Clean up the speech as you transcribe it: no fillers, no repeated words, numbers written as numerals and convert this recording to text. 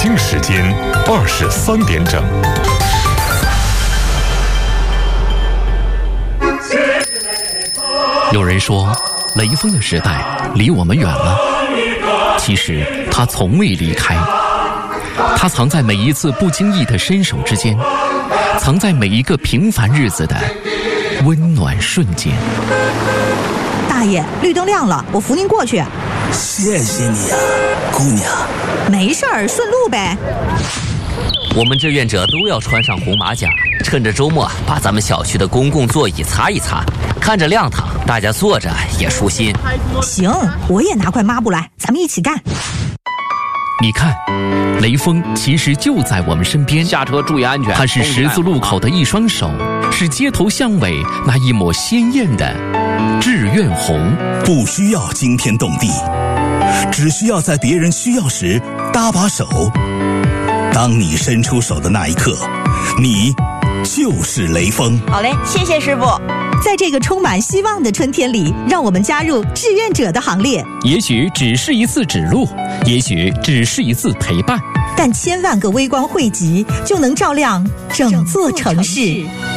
京时间23点整。 有人说，雷锋的时代离我们远了，其实他从未离开，他藏在每一次不经意的伸手之间，藏在每一个平凡日子的温暖瞬间。 大爷，绿灯亮了，我扶您过去。 谢谢你呀，姑娘。 没事儿，顺路呗。 我们志愿者都要穿上红马甲，趁着周末把咱们小区的公共座椅擦一擦，看着亮堂，大家坐着也舒心。 行，我也拿块抹布来，咱们一起干。 你看，雷锋其实就在我们身边， 下车注意安全。 他是十字路口的一双手，是街头巷尾那一抹鲜艳的志愿红。 不需要惊天动地，只需要在别人需要时搭把手。当你伸出手的那一刻，你就是雷锋。 好嘞，谢谢师傅。 在这个充满希望的春天里，让我们加入志愿者的行列。 也许只是一次指路，也许只是一次陪伴， 但千万个微光汇集，就能照亮整座城市。